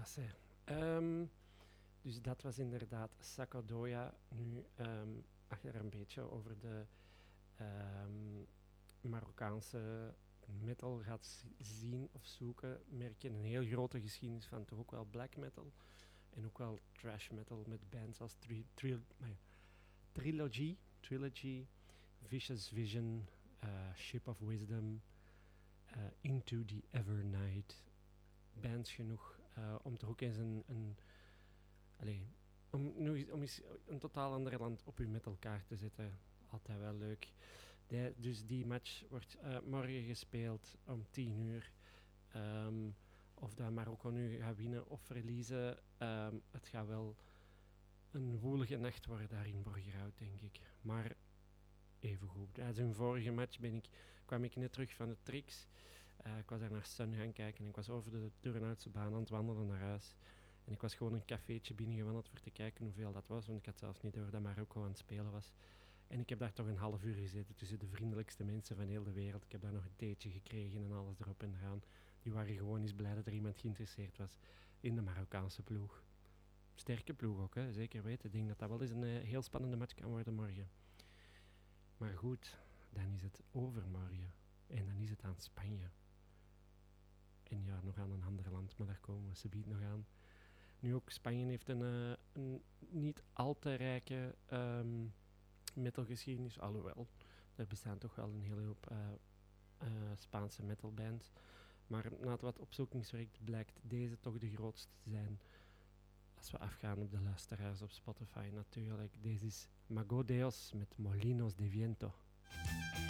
Classe. Dus dat was inderdaad Sacagawea. Nu, als je er een beetje over de Marokkaanse metal gaat zien of zoeken, merk je een heel grote geschiedenis van toch ook wel black metal en ook wel thrash metal met bands als Trilogy, Vicious Vision, Ship of Wisdom, Into the Evernight. Bands genoeg om toch ook eens om eens een totaal ander land op uw metalkaart te zetten. Altijd wel leuk. Dus die match wordt morgen gespeeld om 10 uur. Of dat Marokko nu gaat winnen of verliezen, het gaat wel een woelige nacht worden daar in Borgerhout, denk ik. Maar even goed. Uit hun vorige match kwam ik net terug van de Trix. Ik was daar naar Sun gaan kijken en ik was over de Turnhoutse baan aan het wandelen naar huis. En ik was gewoon een cafeetje binnengewandeld voor te kijken hoeveel dat was, want ik had zelfs niet door dat Marokko aan het spelen was. En ik heb daar toch een half uur gezeten tussen de vriendelijkste mensen van heel de wereld. Ik heb daar nog een theetje gekregen en alles erop en eraan. Die waren gewoon eens blij dat er iemand geïnteresseerd was in de Marokkaanse ploeg. Sterke ploeg ook, hè? Zeker weten. Ik denk dat dat wel eens een heel spannende match kan worden morgen. Maar goed, dan is het overmorgen. En dan is het aan Spanje. En ja, nog aan een ander land, maar daar komen we subiet nog aan. Nu ook, Spanje heeft een niet al te rijke metalgeschiedenis, alhoewel. Er bestaan toch wel een hele hoop Spaanse metalbands. Maar na het wat opzoekingswerk blijkt deze toch de grootste te zijn. Als we afgaan op de luisteraars op Spotify natuurlijk. Deze is Mago Deos met Molinos de Viento.